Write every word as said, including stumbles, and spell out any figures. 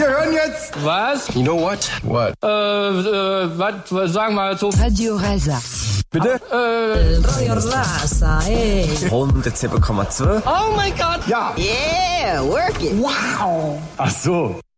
wir hören jetzt. Was? You know what? What? Äh, äh, was, sagen wir so. Radio Rasa. Bitte? Äh, Radio Rasa, ey. hundertsieben Komma zwei. oh mein Gott. Ja. Yeah, work it. Wow. Ach so.